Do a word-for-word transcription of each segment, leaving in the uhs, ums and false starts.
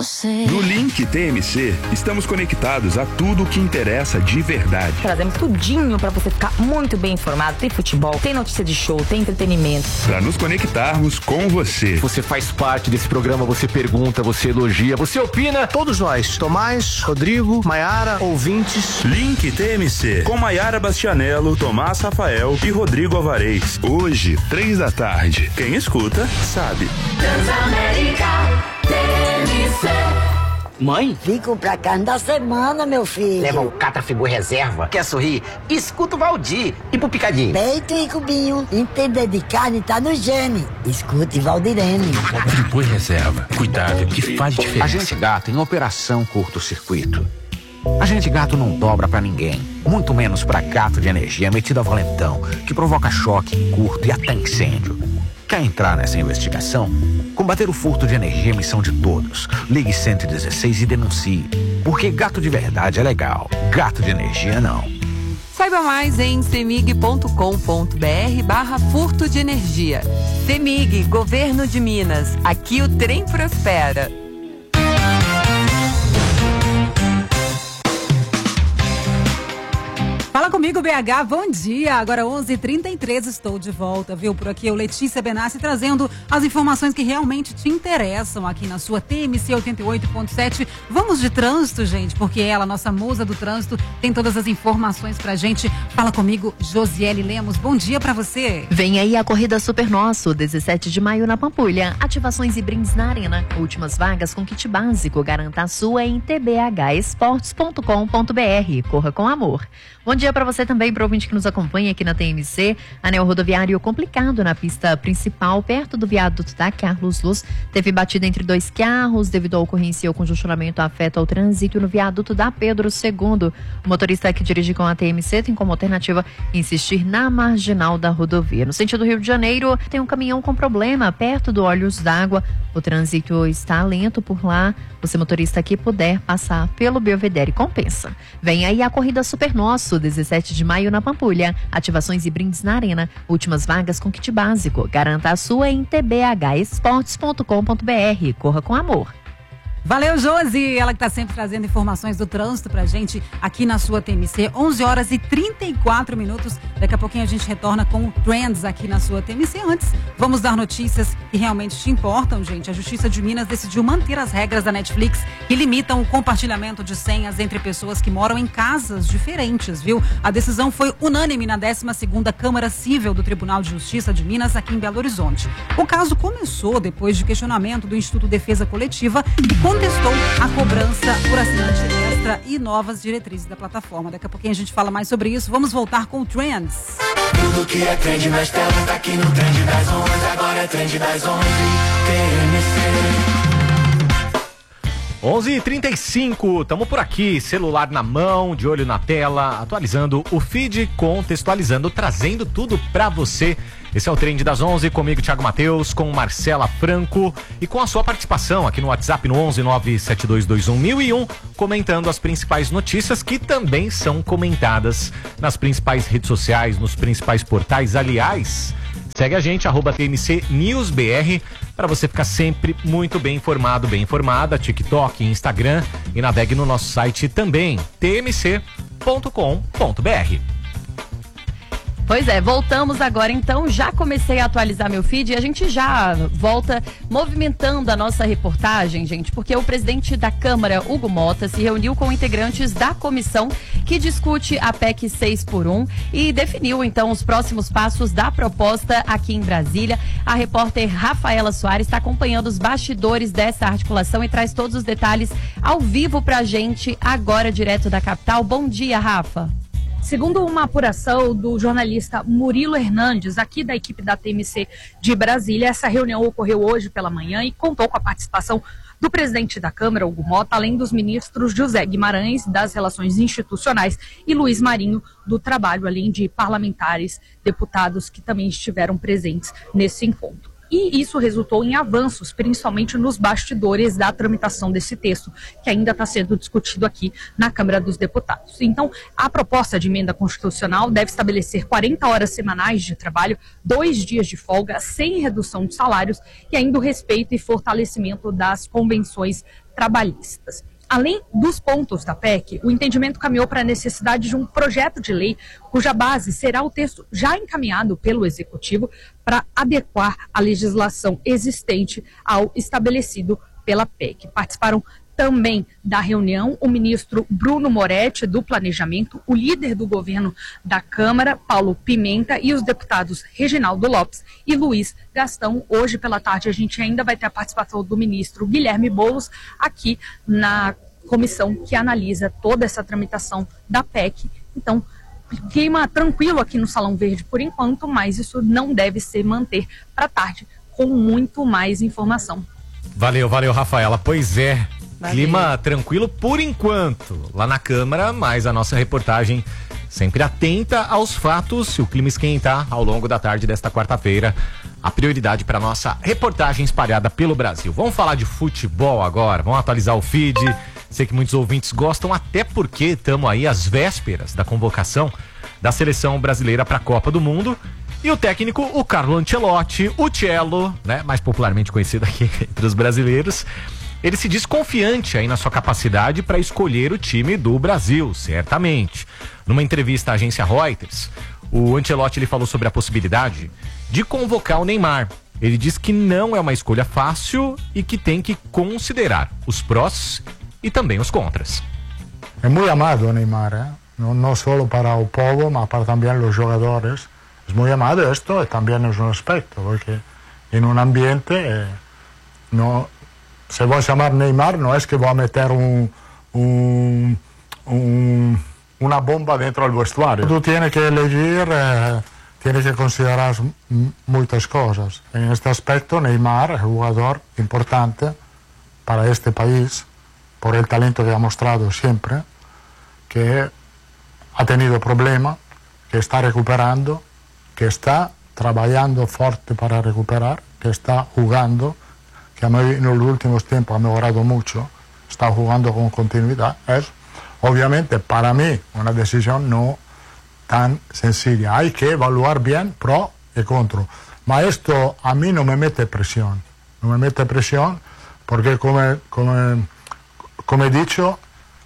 você. No Link T M C, estamos conectados a tudo o que interessa de verdade. Trazemos tudinho pra você ficar muito bem informado. Tem futebol, tem notícia de show, tem entretenimento. Pra nos conectarmos com você. Você faz parte desse programa, você pergunta, você elogia, você opina. Todos nós, Tomás, Rodrigo, Maiara, ouvintes. Link T M C, com Maiara Bastianello, Tomás Rafael e Rodrigo Alvarez. Hoje, três da tarde. Quem escuta, sabe. Transamérica T M C. Mãe? Fico pra carne da semana, meu filho. Leva o Catrafigu Reserva. Quer sorrir? Escuta o Valdir. E pro Picadinho? Peito e cubinho. Entender de carne tá no gene. Escute Valdirene. Frigu Reserva. Cuidado que faz diferença. Agente Gato em operação curto-circuito. Agente Gato não dobra pra ninguém. Muito menos pra gato de energia metido a valentão, que provoca choque, curto e até incêndio. Quer entrar nessa investigação? Combater o furto de energia é missão de todos. Ligue cento e dezesseis e denuncie. Porque gato de verdade é legal. Gato de energia não. Saiba mais em cemig ponto com ponto br barra furto de energia. Cemig, Governo de Minas. Aqui o trem prospera. Fala comigo, B H, bom dia. Agora onze e trinta e três, estou de volta, viu? Por aqui eu, Letícia Benassi, trazendo as informações que realmente te interessam aqui na sua T M C oitenta e oito ponto sete. Vamos de trânsito, gente, porque ela, nossa musa do trânsito, tem todas as informações pra gente. Fala comigo, Josiele Lemos, bom dia pra você. Vem aí a Corrida Super Nosso, dezessete de maio na Pampulha. Ativações e brindes na Arena. Últimas vagas com kit básico. Garanta a sua em t b h esportes ponto com ponto br. Corra com amor. Bom dia para você também, para o ouvinte que nos acompanha aqui na T M C. Anel rodoviário complicado na pista principal, perto do viaduto da Carlos Luz. Teve batida entre dois carros devido à ocorrência e o congestionamento afeta o trânsito no viaduto da Pedro segundo. O motorista que dirige com a T M C tem como alternativa insistir na marginal da rodovia. No sentido Rio de Janeiro, tem um caminhão com problema perto do Olhos d'Água. O trânsito está lento por lá. Você, motorista que puder passar pelo Belvedere, compensa. Vem aí a Corrida Super Nosso, dezessete de maio na Pampulha. Ativações e brindes na Arena. Últimas vagas com kit básico. Garanta a sua em t b h esportes ponto com ponto br. Corra com amor. Valeu, Josi, ela que tá sempre trazendo informações do trânsito pra gente aqui na sua T M C, onze horas e trinta e quatro minutos. Daqui a pouquinho a gente retorna com o Trends aqui na sua T M C. Antes, vamos dar notícias que realmente te importam, gente. A Justiça de Minas decidiu manter as regras da Netflix que limitam o compartilhamento de senhas entre pessoas que moram em casas diferentes, viu? A decisão foi unânime na décima segunda Câmara Cível do Tribunal de Justiça de Minas, aqui em Belo Horizonte. O caso começou depois de questionamento do Instituto Defesa Coletiva, que contestou a cobrança por assinante extra e novas diretrizes da plataforma. Daqui a pouquinho a gente fala mais sobre isso. Vamos voltar com o Trends. Tudo que é trend nas telas tá aqui no Trend das onze. Agora é Trend das onze. T M C. onze e trinta e cinco, tamo por aqui, celular na mão, de olho na tela, atualizando o feed, contextualizando, trazendo tudo pra você. Esse é o Trend das onze, comigo Thiago Mateus, com Marcela Franco e com a sua participação aqui no WhatsApp no onze nove sete dois dois um mil e um, comentando as principais notícias que também são comentadas nas principais redes sociais, nos principais portais. Aliás, segue a gente, arroba T M C News B R, para você ficar sempre muito bem informado, bem informada, TikTok, Instagram, e navegue no nosso site também, t m c ponto com ponto b r. Pois é, voltamos agora então, já comecei a atualizar meu feed e a gente já volta movimentando a nossa reportagem, gente, porque o presidente da Câmara, Hugo Mota, se reuniu com integrantes da comissão que discute a P E C seis por um e definiu então os próximos passos da proposta aqui em Brasília. A repórter Rafaela Soares está acompanhando os bastidores dessa articulação e traz todos os detalhes ao vivo pra gente agora direto da capital. Bom dia, Rafa. Segundo uma apuração do jornalista Murilo Hernandes, aqui da equipe da T M C de Brasília, essa reunião ocorreu hoje pela manhã e contou com a participação do presidente da Câmara, Hugo Mota, além dos ministros José Guimarães, das Relações Institucionais, e Luiz Marinho, do Trabalho, além de parlamentares, deputados que também estiveram presentes nesse encontro. e isso resultou em avanços, principalmente nos bastidores da tramitação desse texto, que ainda está sendo discutido aqui na Câmara dos Deputados. Então, a proposta de emenda constitucional deve estabelecer quarenta horas semanais de trabalho, dois dias de folga, sem redução de salários e ainda o respeito e fortalecimento das convenções trabalhistas. Além dos pontos da P E C, o entendimento caminhou para a necessidade de um projeto de lei cuja base será o texto já encaminhado pelo Executivo para adequar a legislação existente ao estabelecido pela P E C. Participaram também da reunião o ministro Bruno Moretti, do Planejamento, o líder do governo da Câmara, Paulo Pimenta, e os deputados Reginaldo Lopes e Luiz Gastão. Hoje pela tarde a gente ainda vai ter a participação do ministro Guilherme Boulos aqui na comissão que analisa toda essa tramitação da P E C. Então, clima tranquilo aqui no Salão Verde por enquanto, mas isso não deve se manter para tarde com muito mais informação. Valeu, valeu, Rafaela. Pois é. Valeu. Clima tranquilo por enquanto lá na Câmara, mas a nossa reportagem sempre atenta aos fatos. Se o clima esquentar ao longo da tarde desta quarta-feira, a prioridade para nossa reportagem espalhada pelo Brasil. Vamos falar de futebol agora, vamos atualizar o feed. Sei que muitos ouvintes gostam, até porque estamos aí às vésperas da convocação da seleção brasileira para a Copa do Mundo. E o técnico, o Carlo Ancelotti, o Cello, né, mais popularmente conhecido aqui entre os brasileiros, ele se diz confiante aí na sua capacidade para escolher o time do Brasil, certamente. Numa entrevista à agência Reuters, o Ancelotti ele falou sobre a possibilidade de convocar o Neymar. Ele diz que não é uma escolha fácil e que tem que considerar os prós e também os contras. É muito amado o Neymar, ¿eh? no, no solo para o povo, mas para também os jogadores. É muito amado esto e também é um aspecto, porque em um ambiente eh, no, se vou chamar Neymar, não é que vou meter um, um, um, uma bomba dentro do vestuário. Tu tienes que elegir, eh, tienes que considerar muitas coisas. Em este aspecto, Neymar é um jogador importante para este país, por el talento que ha mostrado sempre, que ha tenido problema, que está recuperando, que está trabalhando forte para recuperar, que está jugando, que en los últimos tiempos ha mejorado mucho, está jugando con continuidad. Es, obviamente, para mí, una decisión no tan sencilla. Hay que evaluar bien pro y contra. Pero esto a mí no me mete presión. No me mete presión porque, como, como, como he dicho,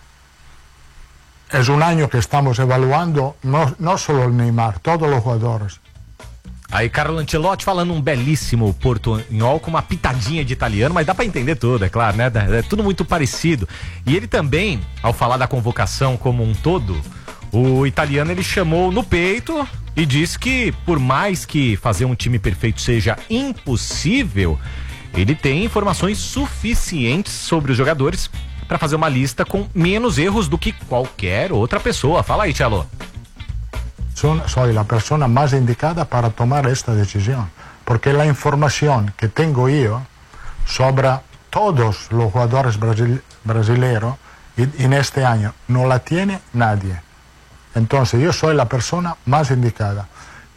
es un año que estamos evaluando no, no solo el Neymar, todos los jugadores. Aí Carlo Ancelotti falando um belíssimo portunhol com uma pitadinha de italiano, mas dá pra entender tudo, é claro, né? É tudo muito parecido. E ele também, ao falar da convocação como um todo, o italiano ele chamou no peito e disse que por mais que fazer um time perfeito seja impossível, ele tem informações suficientes sobre os jogadores para fazer uma lista com menos erros do que qualquer outra pessoa. Fala aí, Cello. Soy la persona más indicada para tomar esta decisión, porque la información que tengo yo sobre todos los jugadores brasil, brasileños en este año no la tiene nadie. Entonces yo soy la persona más indicada.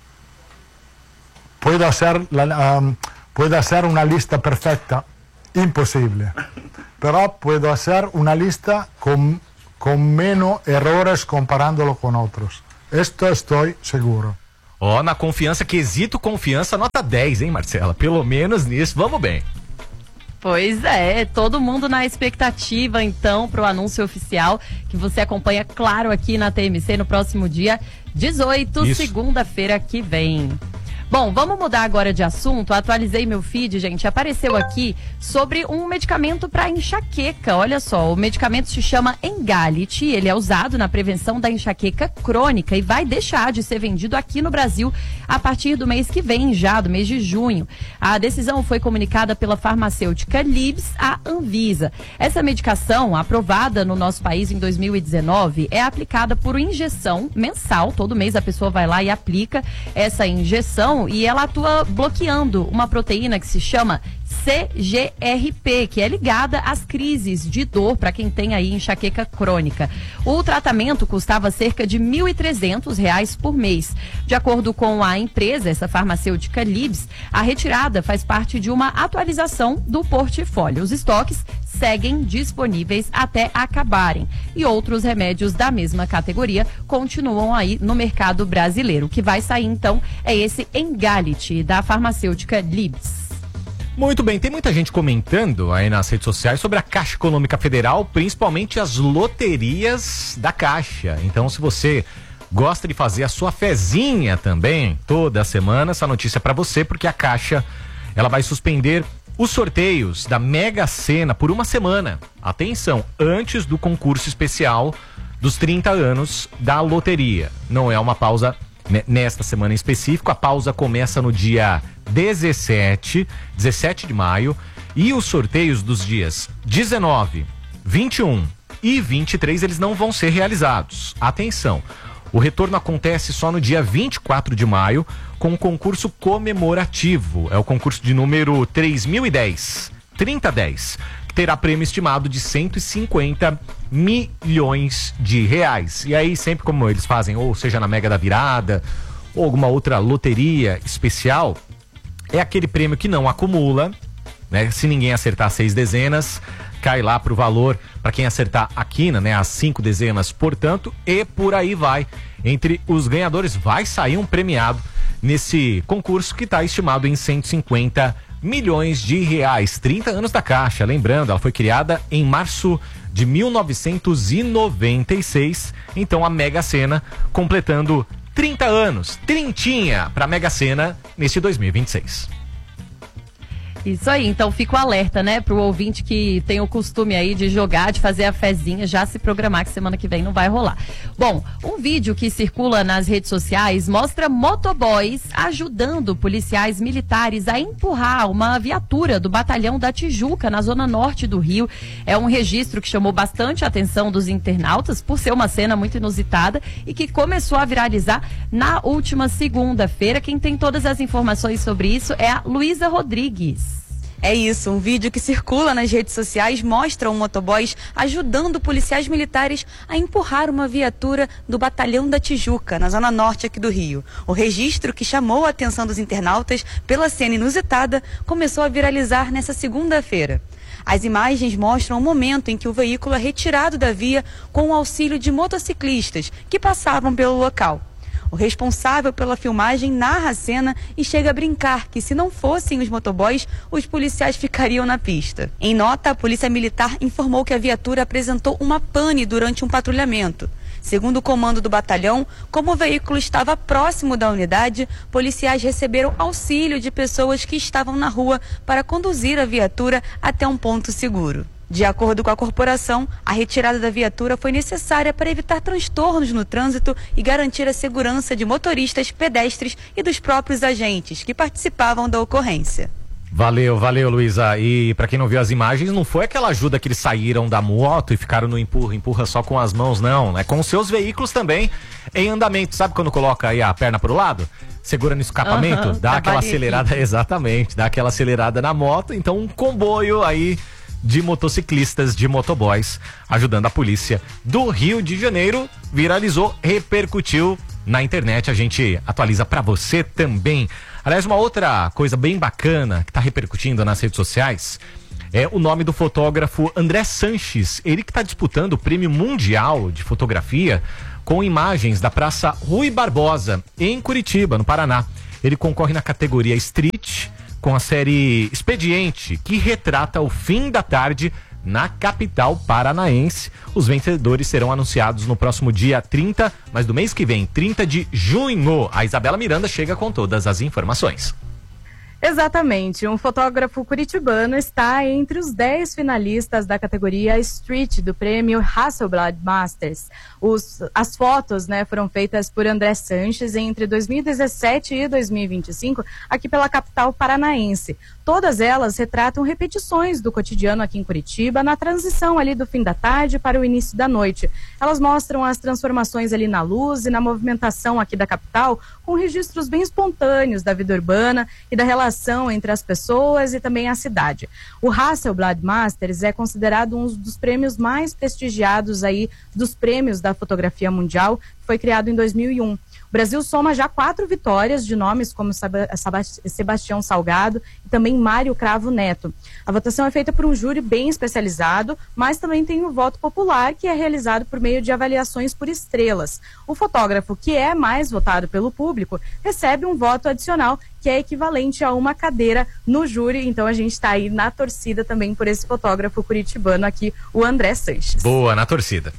Puedo hacer, la, um, puedo hacer una lista perfecta, imposible, pero puedo hacer una lista con, con menos errores comparándolo con otros. Esto estou seguro. Ó, oh, na confiança, quesito confiança, nota dez, hein, Marcela? Pelo menos nisso, vamos bem. Pois é, todo mundo na expectativa, então, para o anúncio oficial, que você acompanha, claro, aqui na T M C no próximo dia dezoito, segunda-feira que vem. Bom, vamos mudar agora de assunto. Atualizei meu feed, gente. Apareceu aqui sobre um medicamento para enxaqueca. Olha só, o medicamento se chama Engalite. Ele é usado na prevenção da enxaqueca crônica e vai deixar de ser vendido aqui no Brasil a partir do mês que vem, já do mês de junho. A decisão foi comunicada pela farmacêutica Libs à Anvisa. Essa medicação, aprovada no nosso país em dois mil e dezenove, é aplicada por injeção mensal. Todo mês a pessoa vai lá e aplica essa injeção inflamação e ela atua bloqueando uma proteína que se chama C G R P, que é ligada às crises de dor para quem tem aí enxaqueca crônica. O tratamento custava cerca de mil e trezentos reais por mês. De acordo com a empresa, essa farmacêutica Libs, a retirada faz parte de uma atualização do portfólio. Os estoques seguem disponíveis até acabarem. E outros remédios da mesma categoria continuam aí no mercado brasileiro. O que vai sair, então, é esse Engalite, da farmacêutica Libs. Muito bem, tem muita gente comentando aí nas redes sociais sobre a Caixa Econômica Federal, principalmente as loterias da Caixa. Então, se você gosta de fazer a sua fezinha também toda semana, essa notícia é para você, porque a Caixa ela vai suspender os sorteios da Mega Sena por uma semana. Atenção, antes do concurso especial dos trinta anos da loteria. Não é uma pausa nesta semana em específico, a pausa começa no dia dezessete de maio e os sorteios dos dias dezenove, vinte e um e vinte e três eles não vão ser realizados. Atenção, o retorno acontece só no dia vinte e quatro de maio com um concurso comemorativo, é o concurso de número três mil e dez, trinta dez, que terá prêmio estimado de cento e cinquenta milhões de reais. E aí sempre como eles fazem, ou seja na Mega da Virada ou alguma outra loteria especial, é aquele prêmio que não acumula, né? Se ninguém acertar seis dezenas, cai lá pro valor para quem acertar a quina, né? As cinco dezenas, portanto, e por aí vai. Entre os ganhadores vai sair um premiado nesse concurso que está estimado em cento e cinquenta milhões de reais. trinta anos da Caixa, lembrando, ela foi criada em março de mil novecentos e noventa e seis, então a Mega Sena completando trinta anos, trintinha para a Mega Sena neste dois mil e vinte e seis. Isso aí, então fica o alerta, né, pro ouvinte que tem o costume aí de jogar, de fazer a fezinha, já se programar que semana que vem não vai rolar. Bom, um vídeo que circula nas redes sociais mostra motoboys ajudando policiais militares a empurrar uma viatura do batalhão da Tijuca, na zona norte do Rio. É um registro que chamou bastante a atenção dos internautas por ser uma cena muito inusitada e que começou a viralizar na última segunda-feira. Quem tem todas as informações sobre isso é a Luísa Rodrigues. É isso, um vídeo que circula nas redes sociais mostra um motoboys ajudando policiais militares a empurrar uma viatura do batalhão da Tijuca, na zona norte aqui do Rio. O registro, que chamou a atenção dos internautas pela cena inusitada, começou a viralizar nessa segunda-feira. As imagens mostram o momento em que o veículo é retirado da via com o auxílio de motociclistas que passavam pelo local. O responsável pela filmagem narra a cena e chega a brincar que, se não fossem os motoboys, os policiais ficariam na pista. Em nota, a Polícia Militar informou que a viatura apresentou uma pane durante um patrulhamento. Segundo o comando do batalhão, como o veículo estava próximo da unidade, policiais receberam auxílio de pessoas que estavam na rua para conduzir a viatura até um ponto seguro. De acordo com a corporação, a retirada da viatura foi necessária para evitar transtornos no trânsito e garantir a segurança de motoristas, pedestres e dos próprios agentes que participavam da ocorrência. Valeu, valeu, Luísa. E pra quem não viu as imagens, não foi aquela ajuda que eles saíram da moto e ficaram no empurra, empurra só com as mãos, não. É com os seus veículos também em andamento. Sabe quando coloca aí a perna pro lado? Segura no escapamento, uhum, dá aquela acelerada, aqui. Exatamente, dá aquela acelerada na moto. Então um comboio aí de motociclistas, de motoboys, ajudando a polícia do Rio de Janeiro, viralizou, repercutiu na internet. A gente atualiza pra você também. Aliás, uma outra coisa bem bacana que tá repercutindo nas redes sociais é o nome do fotógrafo André Sanches. Ele que tá disputando o Prêmio Mundial de Fotografia com imagens da Praça Rui Barbosa, em Curitiba, no Paraná. Ele concorre na categoria Street com a série Expediente, que retrata o fim da tarde na capital paranaense. Os vencedores serão anunciados no próximo dia trinta, mas do mês que vem, trinta de junho. A Isabela Miranda chega com todas as informações. Exatamente, um fotógrafo curitibano está entre os dez finalistas da categoria Street do prêmio Hasselblad Masters. Os, as fotos, né, foram feitas por André Sanches entre dois mil e dezessete e dois mil e vinte e cinco, aqui pela capital paranaense. Todas elas retratam repetições do cotidiano aqui em Curitiba, na transição ali do fim da tarde para o início da noite. Elas mostram as transformações ali na luz e na movimentação aqui da capital, com registros bem espontâneos da vida urbana e da relação entre as pessoas e também a cidade. O Hasselblad Masters é considerado um dos prêmios mais prestigiados aí dos prêmios da fotografia mundial, que foi criado em dois mil e um. O Brasil soma já quatro vitórias de nomes como Sebastião Salgado e também Mário Cravo Neto. A votação é feita por um júri bem especializado, mas também tem o voto popular, que é realizado por meio de avaliações por estrelas. O fotógrafo que é mais votado pelo público recebe um voto adicional, que é equivalente a uma cadeira no júri. Então a gente está aí na torcida também por esse fotógrafo curitibano aqui, o André Sanches. Boa, na torcida.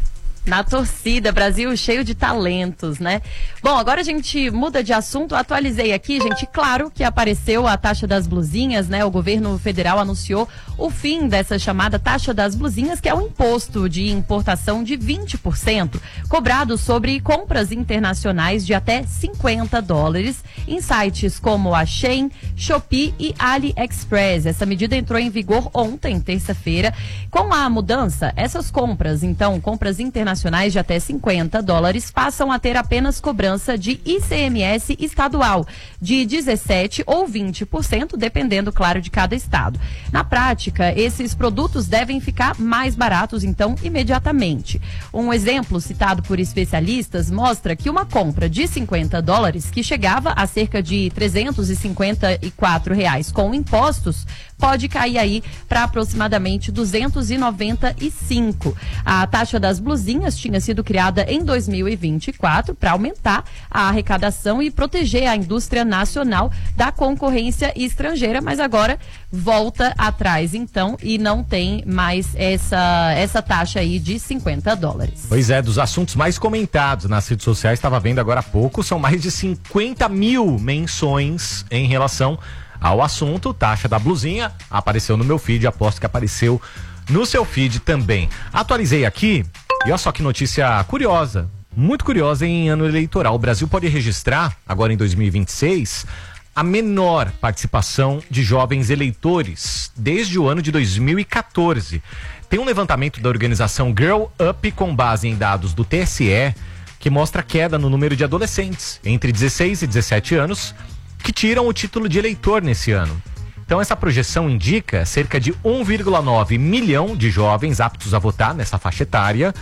Na torcida, Brasil cheio de talentos, né? Bom, agora a gente muda de assunto. Atualizei aqui, gente, claro que apareceu a taxa das blusinhas, né? O governo federal anunciou o fim dessa chamada taxa das blusinhas, que é um imposto de importação de vinte por cento, cobrado sobre compras internacionais de até cinquenta dólares em sites como a Shein, Shopee e AliExpress. Essa medida entrou em vigor ontem, terça-feira. Com a mudança, essas compras, então, compras internacionais de até cinquenta dólares passam a ter apenas cobrança de I C M S estadual de dezessete por cento ou vinte por cento, dependendo, claro, de cada estado. Na prática, esses produtos devem ficar mais baratos, então, imediatamente. Um exemplo citado por especialistas mostra que uma compra de cinquenta dólares, que chegava a cerca de trezentos e cinquenta e quatro reais com impostos, pode cair aí para aproximadamente duzentos e noventa e cinco. A taxa das blusinhas tinha sido criada em dois mil e vinte e quatro para aumentar a arrecadação e proteger a indústria nacional da concorrência estrangeira, mas agora volta atrás, então, e não tem mais essa, essa taxa aí de cinquenta dólares. Pois é, dos assuntos mais comentados nas redes sociais, estava vendo agora há pouco, são mais de cinquenta mil menções em relação ao assunto. Taxa da blusinha apareceu no meu feed, aposto que apareceu no seu feed também. Atualizei aqui e olha só que notícia curiosa, muito curiosa em ano eleitoral. O Brasil pode registrar, agora em dois mil e vinte e seis, a menor participação de jovens eleitores desde o ano de dois mil e quatorze. Tem um levantamento da organização Girl Up com base em dados do T S E que mostra queda no número de adolescentes entre dezesseis e dezessete anos que tiram o título de eleitor nesse ano. Então essa projeção indica cerca de um vírgula nove milhão de jovens aptos a votar nessa faixa etária,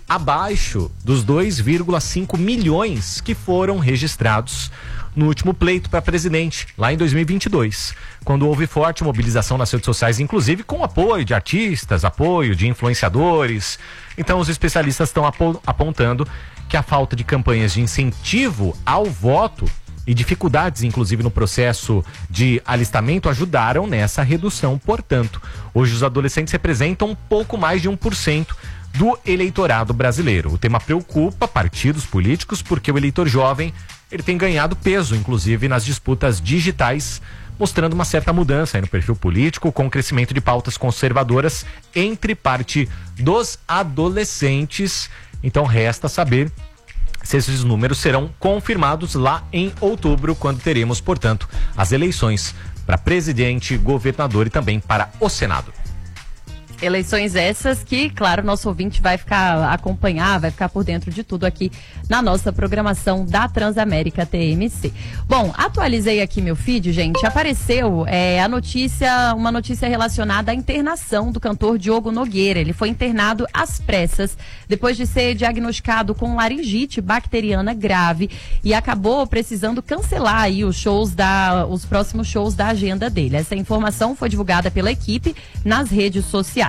abaixo dos dois vírgula cinco milhões que foram registrados no último pleito para presidente, lá em dois mil e vinte e dois, quando houve forte mobilização nas redes sociais, inclusive com apoio de artistas, apoio de influenciadores. Então os especialistas estão apontando que a falta de campanhas de incentivo ao voto e dificuldades, inclusive, no processo de alistamento ajudaram nessa redução. Portanto, hoje os adolescentes representam um pouco mais de um por cento do eleitorado brasileiro. O tema preocupa partidos políticos porque o eleitor jovem ele tem ganhado peso, inclusive, nas disputas digitais, mostrando uma certa mudança aí no perfil político, com o crescimento de pautas conservadoras entre parte dos adolescentes. Então, resta saber se esses números serão confirmados lá em outubro, quando teremos, portanto, as eleições para presidente, governador e também para o Senado. Eleições essas que, claro, nosso ouvinte vai ficar acompanhar, vai ficar por dentro de tudo aqui na nossa programação da Transamérica T M C. Bom, atualizei aqui meu feed, gente, apareceu é, a notícia, uma notícia relacionada à internação do cantor Diogo Nogueira. Ele foi internado às pressas depois de ser diagnosticado com laringite bacteriana grave e acabou precisando cancelar aí os shows da, os próximos shows da agenda dele. Essa informação foi divulgada pela equipe nas redes sociais.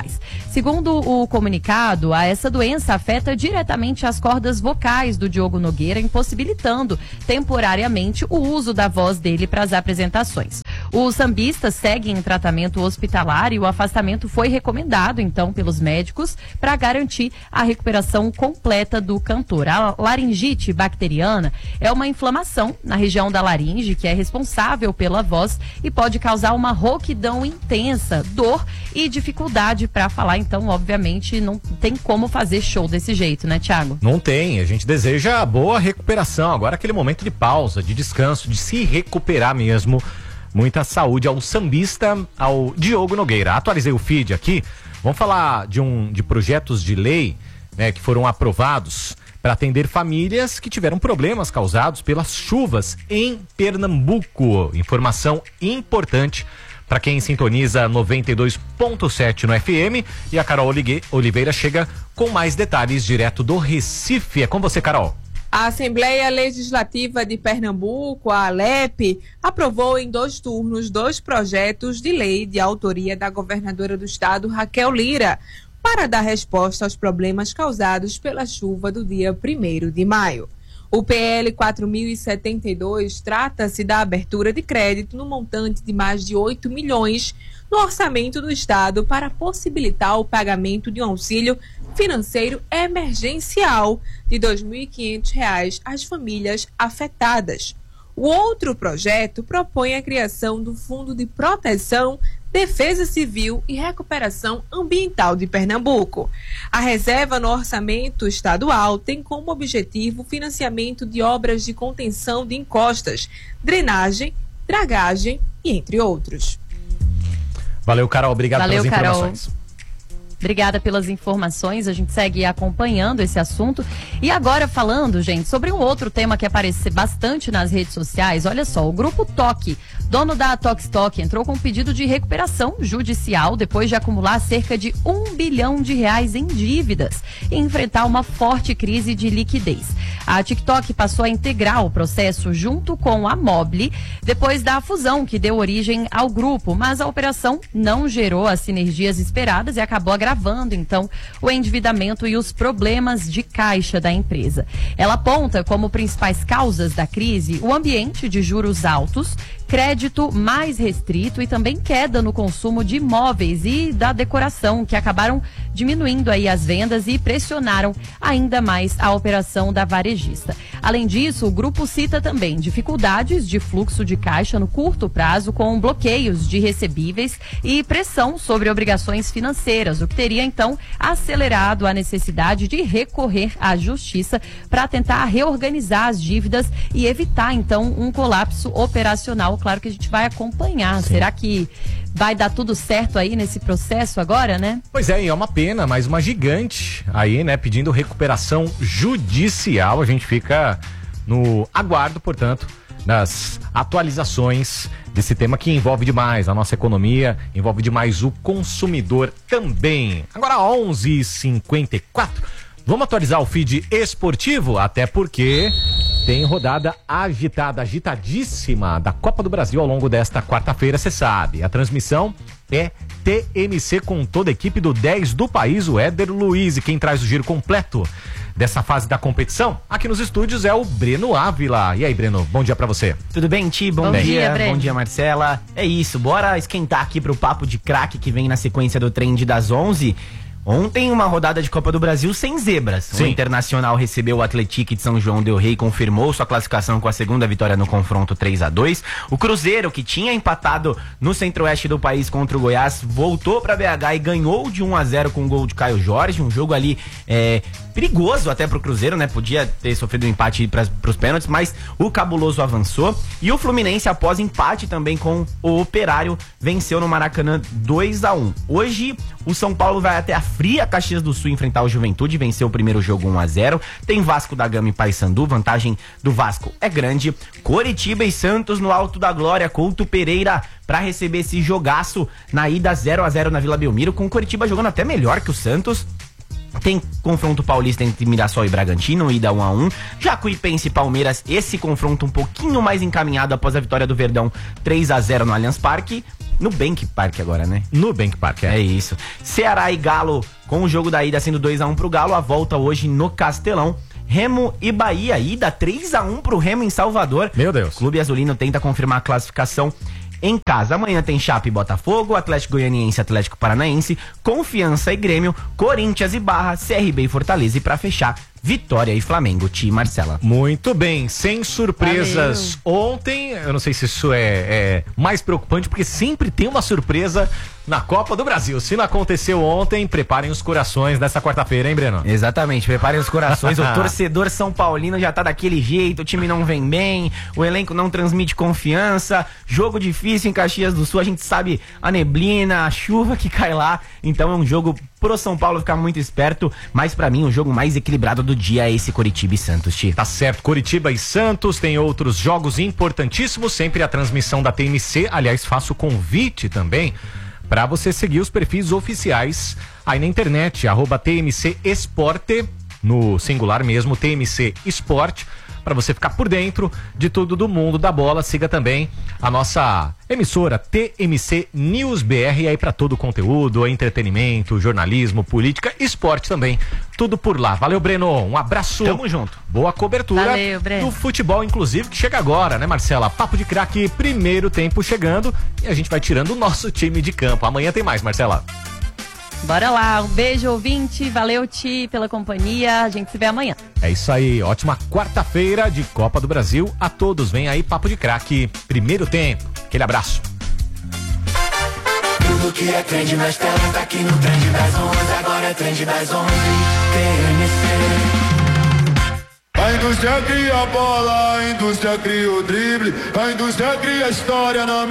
sociais. Segundo o comunicado, essa doença afeta diretamente as cordas vocais do Diogo Nogueira, impossibilitando temporariamente o uso da voz dele para as apresentações. O sambista segue em tratamento hospitalar e o afastamento foi recomendado, então, pelos médicos para garantir a recuperação completa do cantor. A laringite bacteriana é uma inflamação na região da laringe que é responsável pela voz e pode causar uma rouquidão intensa, dor e dificuldade para falar. Então, obviamente, não tem como fazer show desse jeito, né, Thiago? Não tem. A gente deseja boa recuperação. Agora aquele momento de pausa, de descanso, de se recuperar mesmo. Muita saúde ao sambista, ao Diogo Nogueira. Atualizei o feed aqui. Vamos falar de um de projetos de lei, né, que foram aprovados para atender famílias que tiveram problemas causados pelas chuvas em Pernambuco. Informação importante para quem sintoniza noventa e dois ponto sete no F M. E a Carol Oliveira chega com mais detalhes direto do Recife. É com você, Carol. A Assembleia Legislativa de Pernambuco, a ALEP, aprovou em dois turnos dois projetos de lei de autoria da governadora do estado, Raquel Lira, para dar resposta aos problemas causados pela chuva do dia primeiro de maio. O P L quatro mil e setenta e dois trata-se da abertura de crédito no montante de mais de oito milhões no orçamento do estado para possibilitar o pagamento de um auxílio financeiro emergencial de dois mil e quinhentos reais às famílias afetadas. O outro projeto propõe a criação do Fundo de Proteção, Defesa Civil e Recuperação Ambiental de Pernambuco. A reserva no orçamento estadual tem como objetivo o financiamento de obras de contenção de encostas, drenagem, dragagem e entre outros. Valeu, Carol. Obrigado Valeu, pelas Carol. informações. Obrigada pelas informações, a gente segue acompanhando esse assunto. E agora falando, gente, sobre um outro tema que aparece bastante nas redes sociais. Olha só, o Grupo Toque, dono da Tokstok, entrou com um pedido de recuperação judicial depois de acumular cerca de um bilhão de reais em dívidas e enfrentar uma forte crise de liquidez. A TikTok passou a integrar o processo junto com a Mobile depois da fusão que deu origem ao grupo, mas a operação não gerou as sinergias esperadas e acabou agravando Gravando, então, o endividamento e os problemas de caixa da empresa. Ela aponta como principais causas da crise o ambiente de juros altos, crédito mais restrito e também queda no consumo de imóveis e da decoração, que acabaram diminuindo aí as vendas e pressionaram ainda mais a operação da varejista. Além disso, o grupo cita também dificuldades de fluxo de caixa no curto prazo, com bloqueios de recebíveis e pressão sobre obrigações financeiras, o que teria então acelerado a necessidade de recorrer à justiça para tentar reorganizar as dívidas e evitar então um colapso operacional. Claro que a gente vai acompanhar. Sim. Será que vai dar tudo certo aí nesse processo agora, né? Pois é, e é uma pena, mas uma gigante aí, né, pedindo recuperação judicial. A gente fica no aguardo, portanto, das atualizações desse tema que envolve demais a nossa economia, envolve demais o consumidor também. Agora onze e cinquenta e quatro, vamos atualizar o feed esportivo, até porque tem rodada agitada, agitadíssima da Copa do Brasil ao longo desta quarta-feira, você sabe. A transmissão é T M C com toda a equipe do dez do país, o Éder Luiz, e quem traz o giro completo dessa fase da competição aqui nos estúdios é o Breno Ávila. E aí, Breno, bom dia pra você. Tudo bem, Ti? Bom, bom dia, dia bom dia, Marcela. É isso, bora esquentar aqui pro papo de craque que vem na sequência do Trend das onze. Ontem, uma rodada de Copa do Brasil sem zebras. Sim. O Internacional recebeu o Atlético de São João del Rei e confirmou sua classificação com a segunda vitória no confronto três a dois. O Cruzeiro, que tinha empatado no centro-oeste do país contra o Goiás, voltou para B H e ganhou de um a zero com o gol de Caio Jorge. Um jogo ali é, perigoso até pro Cruzeiro, né? Podia ter sofrido um empate para pros pênaltis, mas o Cabuloso avançou. E o Fluminense, após empate também com o Operário, venceu no Maracanã dois a um. Hoje, o São Paulo vai até a fria Caxias do Sul enfrentar o Juventude, venceu o primeiro jogo um a zero. Tem Vasco da Gama e Paysandu, vantagem do Vasco é grande. Coritiba e Santos no Alto da Glória, Couto Pereira para receber esse jogaço na ida zero a zero na Vila Belmiro, com o Coritiba jogando até melhor que o Santos. Tem confronto paulista entre Mirassol e Bragantino, ida um a um. Jacuipense e Palmeiras, esse confronto um pouquinho mais encaminhado após a vitória do Verdão três a zero no Allianz Parque. Nubank Park agora, né? Nubank Park, é. É isso. Ceará e Galo, com o jogo da ida sendo dois a um pro Galo, a volta hoje no Castelão. Remo e Bahia, ida três a um pro Remo em Salvador. Meu Deus. O Clube Azulino tenta confirmar a classificação em casa. Amanhã tem Chape e Botafogo, Atlético Goianiense, Atlético Paranaense, Confiança e Grêmio, Corinthians e Barra, C R B e Fortaleza. E pra fechar, Vitória e Flamengo. Ti Marcela. Muito bem, sem surpresas. Valeu. Ontem, eu não sei se isso é, é mais preocupante, porque sempre tem uma surpresa na Copa do Brasil. Se não aconteceu ontem, preparem os corações dessa quarta-feira, hein, Breno? Exatamente, preparem os corações. O torcedor São Paulino já tá daquele jeito, o time não vem bem, o elenco não transmite confiança, jogo difícil em Caxias do Sul, a gente sabe a neblina, a chuva que cai lá, então é um jogo pro São Paulo ficar muito esperto, mas pra mim o jogo mais equilibrado do dia é esse Coritiba e Santos, Ti. Tá certo, Coritiba e Santos, tem outros jogos importantíssimos, sempre a transmissão da T M C, aliás, faço o convite também para você seguir os perfis oficiais aí na internet, arroba T M C Esporte, no singular mesmo, T M C Esporte, para você ficar por dentro de tudo do mundo da bola. Siga também a nossa emissora T M C News B R aí para todo o conteúdo, entretenimento, jornalismo, política, esporte também, tudo por lá. Valeu, Breno, um abraço. Tamo junto. Boa cobertura. Valeu, Breno. Do futebol, inclusive, que chega agora, né, Marcela? Papo de craque, primeiro tempo chegando e a gente vai tirando o nosso time de campo. Amanhã tem mais, Marcela. Bora lá, um beijo, ouvinte, valeu, Ti, pela companhia, a gente se vê amanhã. É isso aí, ótima quarta-feira de Copa do Brasil a todos. Vem aí, Papo de Craque, primeiro tempo. Aquele abraço. Tudo que é trend nas telas tá aqui no Trend das onze, agora é Trend das onze, T M C. A indústria cria a bola, a indústria cria o drible, a indústria cria a história na